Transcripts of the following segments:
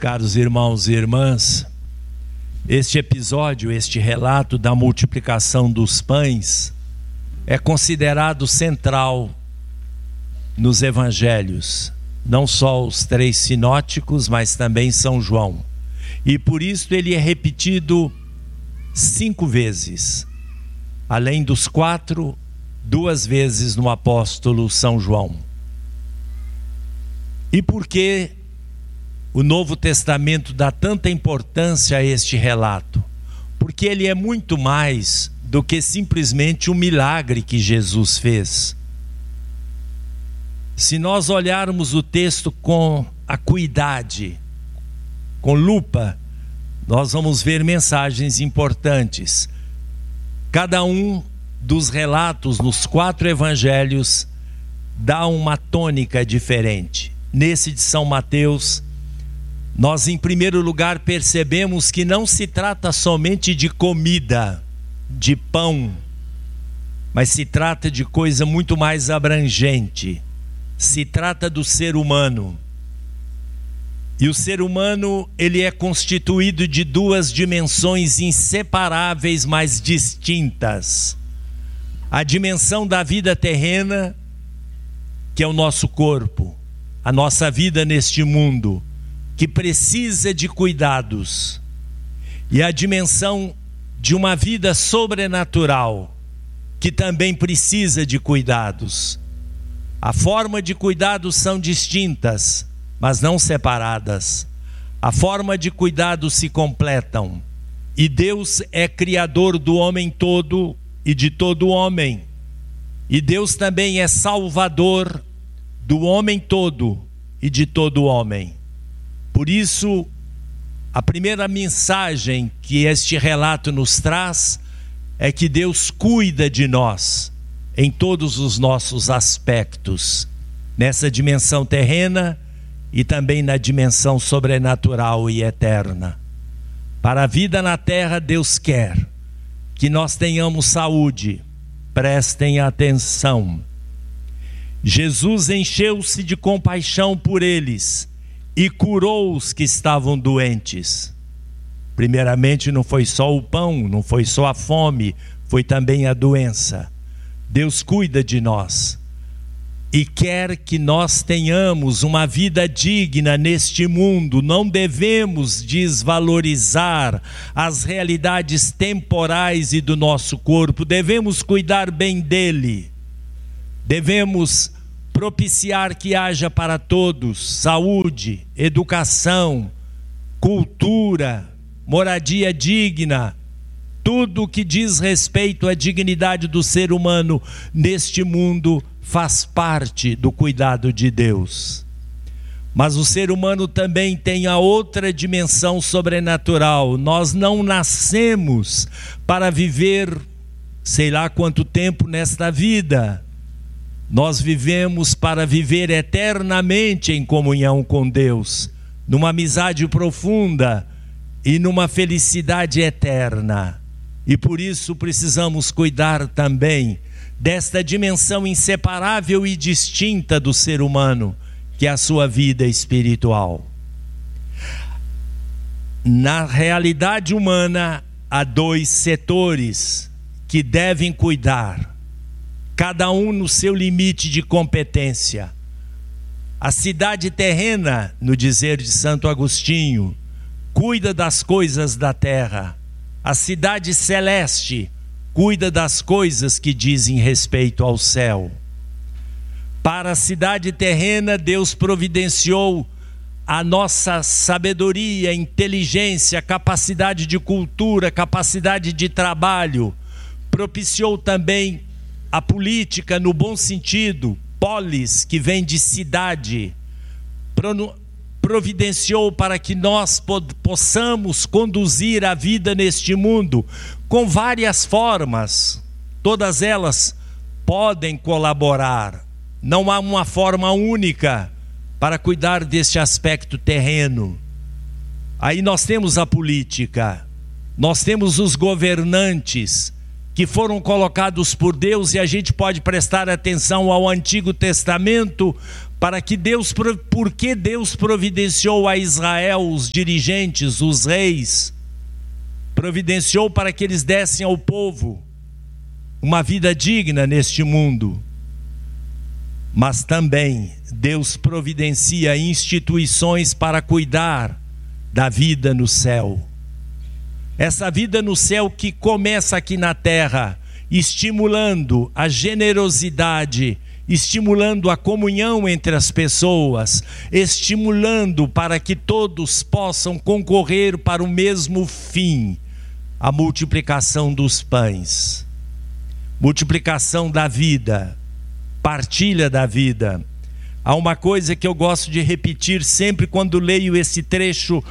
caros irmãos e irmãs, este episódio, este relato da multiplicação dos pães é considerado central nos evangelhos, não só os 3 sinóticos, mas também São João. E por isso ele é repetido 5 vezes, além dos 4, 2 vezes no apóstolo São João. E por que o Novo Testamento dá tanta importância a este relato? Porque ele é muito mais do que simplesmente um milagre que Jesus fez. Se nós olharmos o texto com acuidade, com lupa, nós vamos ver mensagens importantes. Cada um dos relatos nos 4 evangelhos dá uma tônica diferente. Nesse de São Mateus, nós em primeiro lugar percebemos que não se trata somente de comida, de pão, mas se trata de coisa muito mais abrangente. Se trata do ser humano. E o ser humano, ele é constituído de 2 dimensões inseparáveis, mas distintas. A dimensão da vida terrena, que é o nosso corpo, a nossa vida neste mundo, que precisa de cuidados, e a dimensão de uma vida sobrenatural, que também precisa de cuidados. A forma de cuidados são distintas, mas não separadas. A forma de cuidados se completam, e Deus é criador do homem todo e de todo homem, e Deus também é salvador do homem todo e de todo homem. Por isso, a primeira mensagem que este relato nos traz é que Deus cuida de nós em todos os nossos aspectos, nessa dimensão terrena e também na dimensão sobrenatural e eterna. Para a vida na terra, Deus quer que nós tenhamos saúde. Prestem atenção. Jesus encheu-se de compaixão por eles e curou os que estavam doentes. Primeiramente, não foi só o pão, não foi só a fome, foi também a doença. Deus cuida de nós e quer que nós tenhamos uma vida digna neste mundo. Não devemos desvalorizar as realidades temporais e do nosso corpo. Devemos cuidar bem dele. Devemos propiciar que haja para todos saúde, educação, cultura, moradia digna, tudo que diz respeito à dignidade do ser humano neste mundo faz parte do cuidado de Deus. Mas o ser humano também tem a outra dimensão sobrenatural. Nós não nascemos para viver sei lá quanto tempo nesta vida. Nós vivemos para viver eternamente em comunhão com Deus, numa amizade profunda e numa felicidade eterna. E por isso precisamos cuidar também desta dimensão inseparável e distinta do ser humano, que é a sua vida espiritual. Na realidade humana, há 2 setores que devem cuidar, cada um no seu limite de competência. A cidade terrena, no dizer de Santo Agostinho, cuida das coisas da terra. A cidade celeste cuida das coisas que dizem respeito ao céu. Para a cidade terrena, Deus providenciou a nossa sabedoria, inteligência, capacidade de cultura, capacidade de trabalho. Propiciou também a política no bom sentido, polis, que vem de cidade, providenciou para que nós possamos conduzir a vida neste mundo com várias formas. Todas elas podem colaborar. Não há uma forma única para cuidar deste aspecto terreno. Aí nós temos a política, nós temos os governantes que foram colocados por Deus, e a gente pode prestar atenção ao Antigo Testamento Porque Deus providenciou a Israel os dirigentes, os reis, providenciou para que eles dessem ao povo uma vida digna neste mundo. Mas também Deus providencia instituições para cuidar da vida no céu. Essa vida no céu que começa aqui na terra, estimulando a generosidade, estimulando a comunhão entre as pessoas, estimulando para que todos possam concorrer para o mesmo fim, a multiplicação dos pães, multiplicação da vida, partilha da vida. Há uma coisa que eu gosto de repetir sempre quando leio esse trecho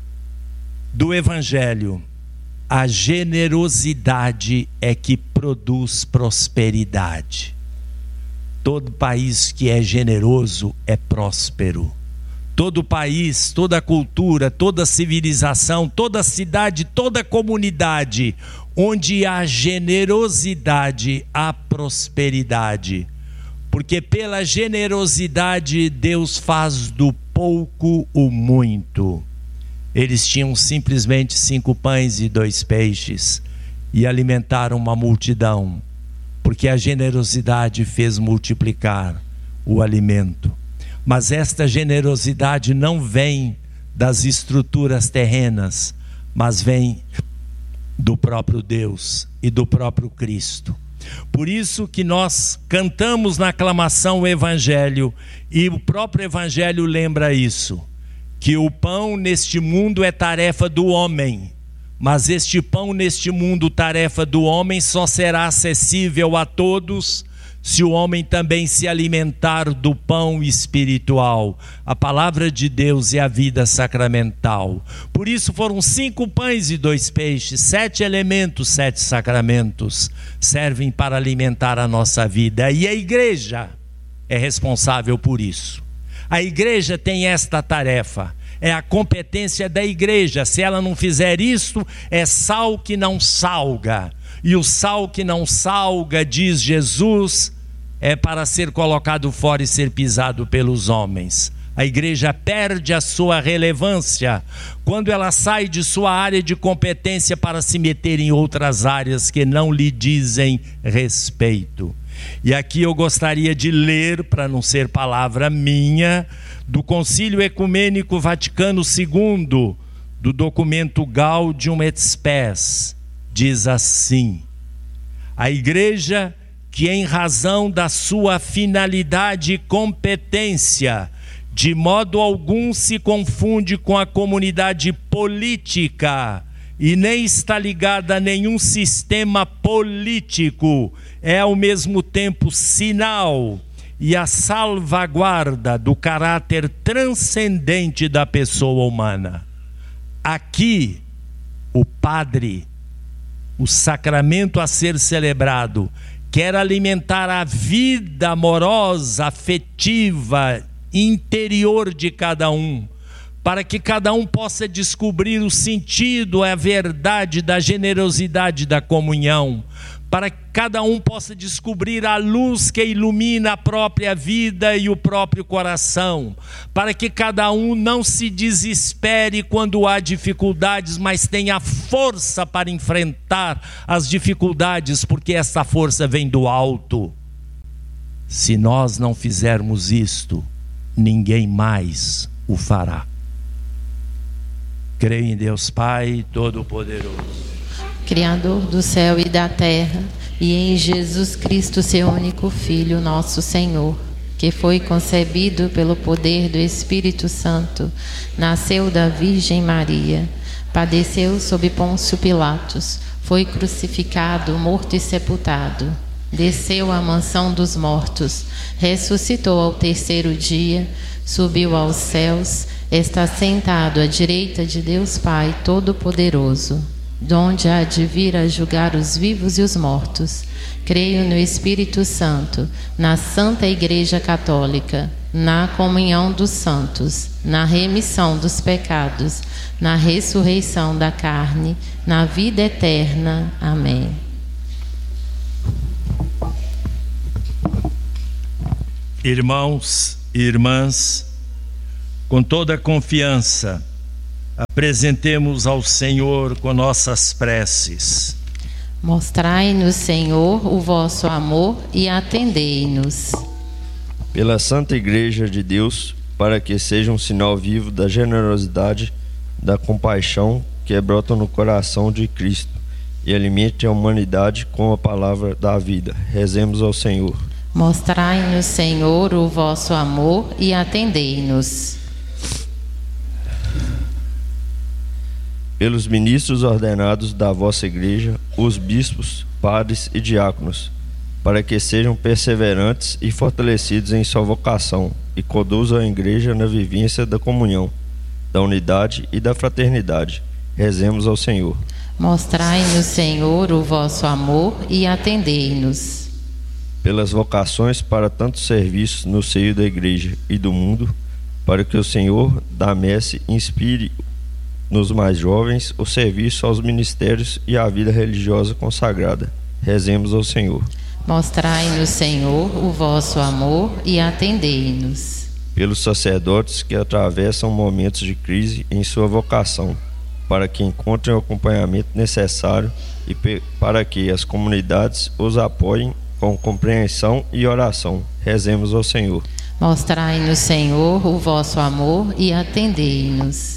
do Evangelho: a generosidade é que produz prosperidade. Todo país que é generoso é próspero. Todo país, toda cultura, toda civilização, toda cidade, toda comunidade onde há generosidade, há prosperidade. Porque pela generosidade Deus faz do pouco o muito. Eles tinham simplesmente 5 pães e 2 peixes e alimentaram uma multidão, porque a generosidade fez multiplicar o alimento. Mas esta generosidade não vem das estruturas terrenas, mas vem do próprio Deus e do próprio Cristo. Por isso que nós cantamos na aclamação o Evangelho, e o próprio Evangelho lembra isso, que o pão neste mundo é tarefa do homem, mas este pão neste mundo, tarefa do homem, só será acessível a todos se o homem também se alimentar do pão espiritual. A palavra de Deus é a vida sacramental. Por isso foram 5 pães e 2 peixes, 7 elementos, 7 sacramentos, servem para alimentar a nossa vida. E a igreja é responsável por isso. A igreja tem esta tarefa, é a competência da igreja. Se ela não fizer isso, é sal que não salga. E o sal que não salga, diz Jesus, é para ser colocado fora e ser pisado pelos homens. A igreja perde a sua relevância quando ela sai de sua área de competência para se meter em outras áreas que não lhe dizem respeito. E aqui eu gostaria de ler, para não ser palavra minha, do Concílio Ecumênico Vaticano II, do documento Gaudium et Spes. Diz assim: a igreja, que em razão da sua finalidade e competência, de modo algum se confunde com a comunidade política e nem está ligada a nenhum sistema político, é ao mesmo tempo sinal e a salvaguarda do caráter transcendente da pessoa humana. Aqui, o padre, o sacramento a ser celebrado, quer alimentar a vida amorosa, afetiva, interior de cada um, para que cada um possa descobrir o sentido, a verdade da generosidade da comunhão, para que cada um possa descobrir a luz que ilumina a própria vida e o próprio coração, para que cada um não se desespere quando há dificuldades, mas tenha força para enfrentar as dificuldades, porque essa força vem do alto. Se nós não fizermos isto, ninguém mais o fará. Creio em Deus Pai Todo-Poderoso, Criador do céu e da terra, e em Jesus Cristo, seu único Filho, nosso Senhor, que foi concebido pelo poder do Espírito Santo, nasceu da Virgem Maria, padeceu sob Pôncio Pilatos, foi crucificado, morto e sepultado, desceu à mansão dos mortos, ressuscitou ao 3º dia, subiu aos céus, está sentado à direita de Deus Pai Todo-Poderoso, donde há de vir a julgar os vivos e os mortos. Creio no Espírito Santo, na Santa Igreja Católica, na comunhão dos santos, na remissão dos pecados, na ressurreição da carne, na vida eterna. Amém. Irmãos e irmãs, com toda a confiança, apresentemos ao Senhor com nossas preces. Mostrai-nos, Senhor, o vosso amor e atendei-nos. Pela Santa Igreja de Deus, para que seja um sinal vivo da generosidade, da compaixão que brota no coração de Cristo e alimente a humanidade com a palavra da vida. Rezemos ao Senhor. Mostrai-nos, Senhor, o vosso amor e atendei-nos. Pelos ministros ordenados da vossa Igreja, os bispos, padres e diáconos, para que sejam perseverantes e fortalecidos em sua vocação e conduzam a Igreja na vivência da comunhão, da unidade e da fraternidade. Rezemos ao Senhor. Mostrai-nos, Senhor, o vosso amor e atendei-nos. Pelas vocações para tantos serviços no seio da Igreja e do mundo, para que o Senhor da messe inspire nos mais jovens o serviço aos ministérios e à vida religiosa consagrada. Rezemos ao Senhor. Mostrai-nos, Senhor, o vosso amor e atendei-nos. Pelos sacerdotes que atravessam momentos de crise em sua vocação, para que encontrem o acompanhamento necessário e para que as comunidades os apoiem com compreensão e oração. Rezemos ao Senhor. Mostrai-nos, Senhor, o vosso amor e atendei-nos.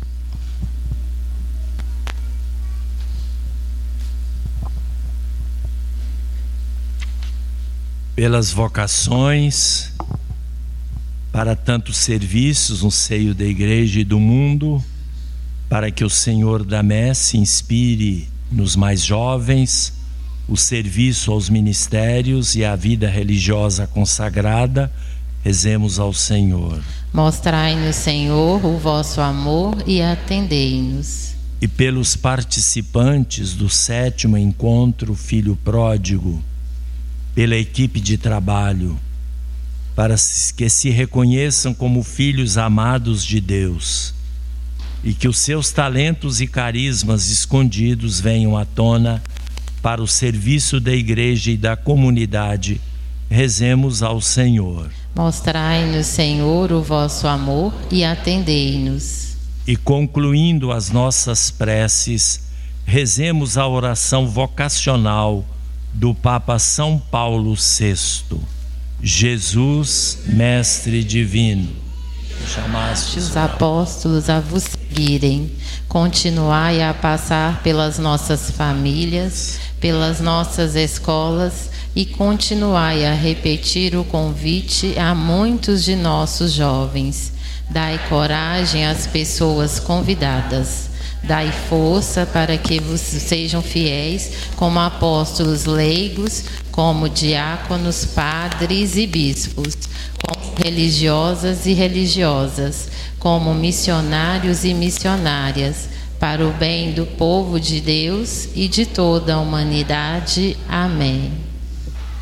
Pelas vocações para tantos serviços no seio da Igreja e do mundo, para que o Senhor da messe inspire nos mais jovens o serviço aos ministérios e à vida religiosa consagrada, rezemos ao Senhor. Mostrai-nos, Senhor, o vosso amor e atendei-nos. E pelos participantes do 7º encontro Filho Pródigo, pela equipe de trabalho, para que se reconheçam como filhos amados de Deus e que os seus talentos e carismas escondidos venham à tona para o serviço da Igreja e da comunidade. Rezemos ao Senhor. Mostrai-nos, Senhor, o vosso amor e atendei-nos. E concluindo as nossas preces, rezemos a oração vocacional do Papa São Paulo VI. Jesus, Mestre Divino, chamaste os apóstolos a vos seguirem, continuai a passar pelas nossas famílias, pelas nossas escolas e continuai a repetir o convite a muitos de nossos jovens. Dai coragem às pessoas convidadas. Dai força para que vos sejam fiéis como apóstolos leigos, como diáconos, padres e bispos, como religiosas e religiosas, como missionários e missionárias, para o bem do povo de Deus e de toda a humanidade. Amém.